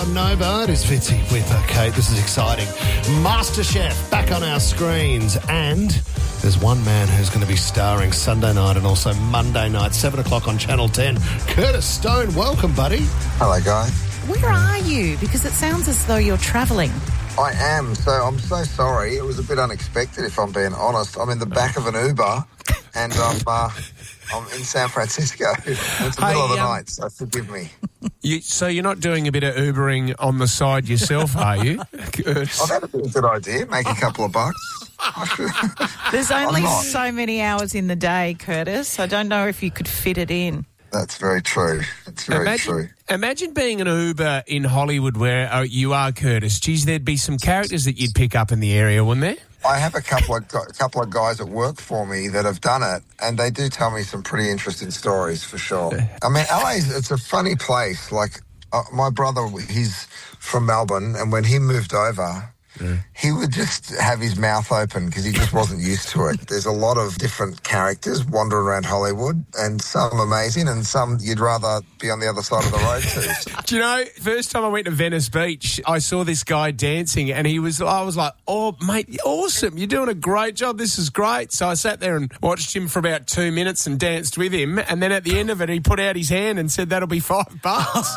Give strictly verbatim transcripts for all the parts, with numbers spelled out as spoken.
on Nova. It is Fitzy with uh, Kate. This is exciting. MasterChef back on our screens. And there's one man who's going to be starring Sunday night and also Monday night, seven o'clock on Channel ten. Curtis Stone, welcome, buddy. Hello, guys. Where are you? Because it sounds as though you're travelling. I am, so I'm so sorry. It was a bit unexpected, if I'm being honest. I'm in the back of an Uber, and I'm uh, I'm in San Francisco. It's the middle of the um, night, so forgive me. You, so you're not doing a bit of Ubering on the side yourself, are you? I've had a good idea, make a couple of bucks. There's only so many hours in the day, Curtis. I don't know if you could fit it in. That's very true. It's very imagine, true. Imagine being an Uber in Hollywood where uh, you are, Curtis. Geez, there'd be some characters that you'd pick up in the area, wouldn't there? I have a couple of a couple of guys that work for me that have done it, and they do tell me some pretty interesting stories for sure. I mean, L A's it's a funny place. Like uh, my brother, he's from Melbourne, and when he moved over, yeah. he would just have his mouth open because he just wasn't used to it. There's a lot of different characters wandering around Hollywood, and some amazing, and some you'd rather be on the other side of the road to. Do you know, first time I went to Venice Beach, I saw this guy dancing, and he was, I was like, oh, mate, awesome. You're doing a great job. This is great. So I sat there and watched him for about two minutes and danced with him, and then at the end of it, he put out his hand and said, that'll be five bucks.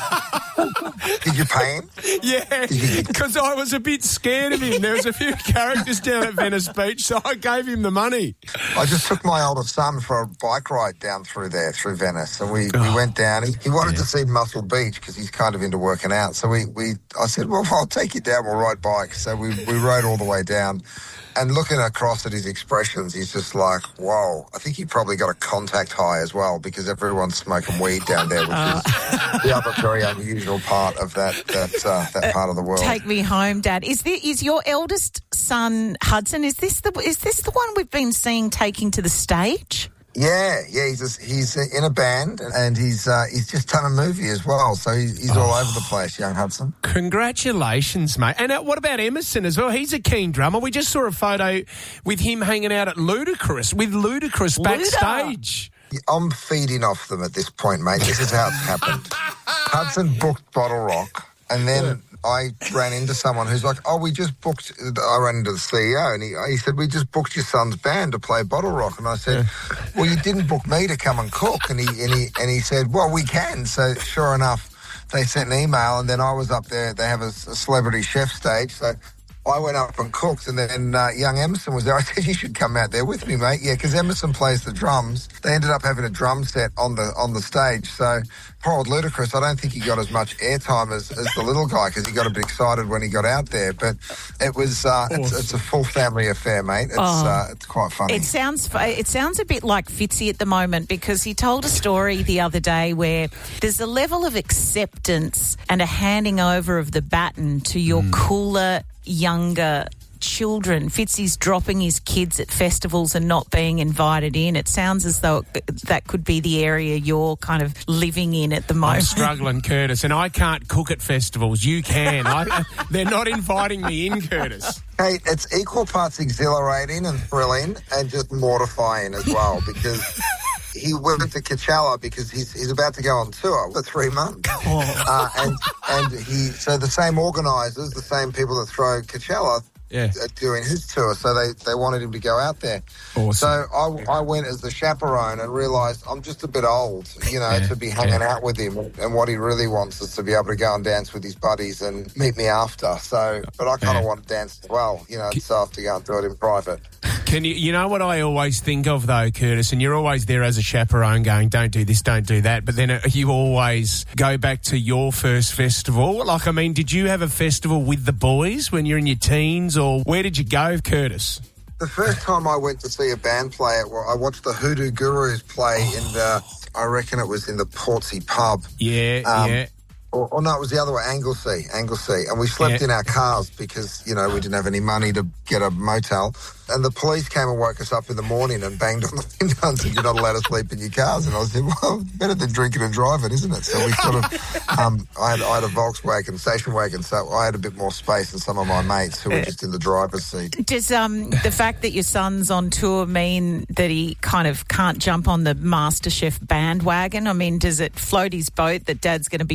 Did you pay him? Yeah, because I was a bit scared of him. There was a few characters down at Venice Beach, so I gave him the money. I just took my older son for a bike ride down through there, through Venice, and we, we went down. He, he wanted yeah. to see Muscle Beach because he's kind of into working out. So we, we I said, well, I'll take you down. We'll ride bikes. So we, we rode all the way down. And looking across at his expressions, he's just like, whoa. I think he probably got a contact high as well because everyone's smoking weed down there, which is the other very unusual part of that that uh, that part of the world. Take me home, Dad. Is there, is your eldest son, Hudson, is this the is this the one we've been seeing taking to the stage? Yeah, yeah, he's a, he's in a band and he's uh, he's just done a movie as well, so he's, he's all over the place, young Hudson. Congratulations, mate. And uh, what about Emerson as well? He's a keen drummer. We just saw a photo with him hanging out at Ludacris, with Ludacris backstage. I'm feeding off them at this point, mate. This is how it's happened. Hudson booked Bottle Rock, and then... Yeah. I ran into someone who's like, oh, we just booked, I ran into the C E O and he, he said, we just booked your son's band to play Bottle Rock. And I said, yeah. well, you didn't book me to come and cook. And he, and he, and he said, well, we can. So sure enough, they sent an email and then I was up there. They have a, a celebrity chef stage. So I went up and cooked, and then uh, young Emerson was there. I said, you should come out there with me, mate. Yeah, because Emerson plays the drums. They ended up having a drum set on the on the stage. So poor old Ludacris, I don't think he got as much airtime as, as the little guy because he got a bit excited when he got out there. But it was uh, awesome. it's, it's a full family affair, mate. It's oh, uh, it's quite funny. It sounds it sounds a bit like Fitzy at the moment because he told a story the other day where there's a level of acceptance and a handing over of the baton to your mm. cooler, younger children. Fitzy's dropping his kids at festivals and not being invited in. It sounds as though that could be the area you're kind of living in at the moment. I'm struggling, Curtis, and I can't cook at festivals. You can. I, they're not inviting me in, Curtis. Hey, it's equal parts exhilarating and thrilling and just mortifying as well because... He went to Coachella because he's he's about to go on tour for three months, oh. uh, and and he so the same organisers, the same people that throw Coachella, yeah. are doing his tour. So they, they wanted him to go out there. Awesome. So I, I went as the chaperone and realised I'm just a bit old, you know, yeah. to be hanging yeah. out with him. And what he really wants is to be able to go and dance with his buddies and meet me after. So, but I kind of yeah. want to dance as well, you know, so I have to go and do it in private. Can you, you know what I always think of though, Curtis, and you're always there as a chaperone going, don't do this, don't do that, but then you always go back to your first festival. Like, I mean, did you have a festival with the boys when you're in your teens, or where did you go, Curtis? The first time I went to see a band play, I watched the Hoodoo Gurus play in the, I reckon it was in the Portsea pub. Yeah, um, yeah. Or, or no, it was the other way, Anglesey, Anglesey. And we slept yeah. in our cars because, you know, we didn't have any money to get a motel. And the police came and woke us up in the morning and banged on the window and said, you're not allowed to sleep in your cars. And I said, well, better than drinking and driving, isn't it? So we sort of, um, I, had, I had a Volkswagen, station wagon, so I had a bit more space than some of my mates who were just in the driver's seat. Does um, the fact that your son's on tour mean that he kind of can't jump on the MasterChef bandwagon? I mean, does it float his boat that Dad's going to be back on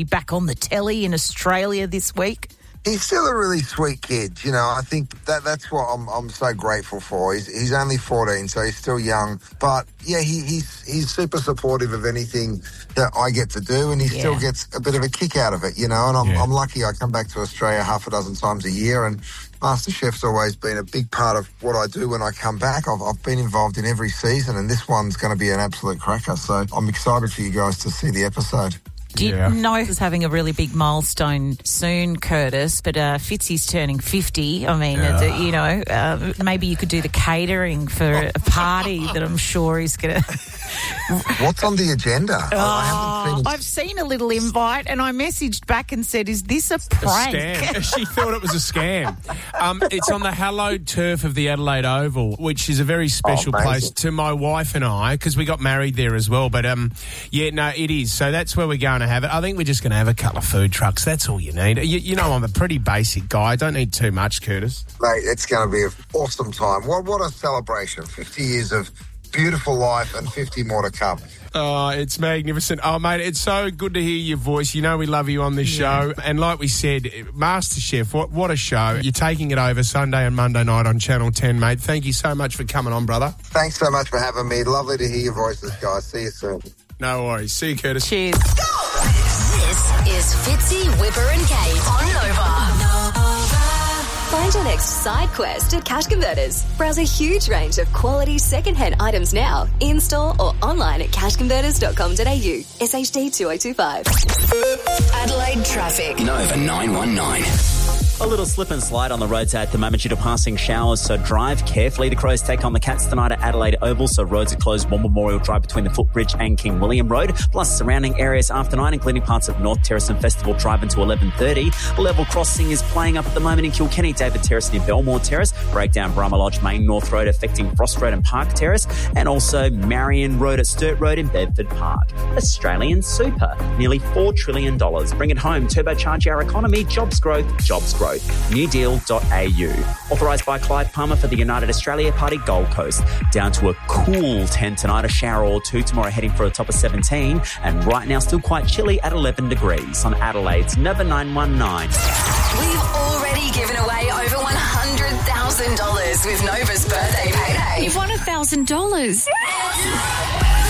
on the telly in Australia this week? He's still a really sweet kid, you know. I think that that's what I'm I'm so grateful for. He's he's only fourteen, so he's still young. But yeah, he, he's he's super supportive of anything that I get to do, and he yeah. still gets a bit of a kick out of it, you know. And I'm yeah. I'm lucky. I come back to Australia half a dozen times a year, and MasterChef's always been a big part of what I do when I come back. I've I've been involved in every season, and this one's going to be an absolute cracker. So I'm excited for you guys to see the episode. Do you Yeah. know he's having a really big milestone soon, Curtis? But uh, Fitzy's turning fifty. I mean, Yeah. uh, you know, uh, maybe you could do the catering for a party that I'm sure he's going to... What's on the agenda? Oh, I haven't seen. I've seen a little invite and I messaged back and said, is this a A prank? scam. She thought it was a scam. Um, it's on the hallowed turf of the Adelaide Oval, which is a very special Oh, amazing. place to my wife and I, because we got married there as well. But um, yeah, no, it is. So that's where we're going to have it. I think we're just going to have a couple of food trucks. That's all you need. You, you know, I'm a pretty basic guy. I don't need too much, Curtis. Mate, it's going to be an awesome time. What what a celebration. fifty years of beautiful life and fifty more to come. Oh, it's magnificent. Oh, mate, it's so good to hear your voice. You know we love you on this show. And like we said, MasterChef, what, what a show. You're taking it over Sunday and Monday night on Channel ten, mate. Thank you so much for coming on, brother. Thanks so much for having me. Lovely to hear your voices, guys. See you soon. No worries. See you, Curtis. Cheers. This is Fitzy, Whipper and Kate on Nova. Find your next side quest at Cash Converters. Browse a huge range of quality second-hand items now, in-store or online at cash converters dot com dot a u. S H D two oh two five. Adelaide traffic. Nova nine one nine. A little slip and slide on the roads at the moment due to passing showers, so drive carefully. The Crows take on the Cats tonight at Adelaide Oval, so roads are closed. One Memorial Drive between the Footbridge and King William Road, plus surrounding areas after nine, including parts of North Terrace and Festival Drive until eleven thirty. Level crossing is playing up at the moment in Kilkenny, David Terrace near Belmore Terrace, breakdown Brahma Lodge Main North Road affecting Frost Road and Park Terrace, and also Marion Road at Sturt Road in Bedford Park. Australian Super, nearly four trillion dollars. Bring it home, turbocharge our economy, jobs growth, jobs growth. new deal dot a u. Authorised by Clyde Palmer for the United Australia Party Gold Coast. Down to a cool ten tonight, a shower or two tomorrow, heading for a top of seventeen. And right now still quite chilly at eleven degrees on Adelaide's Nova nine one nine. We've already given away over one hundred thousand dollars with Nova's birthday payday. You've won one thousand dollars.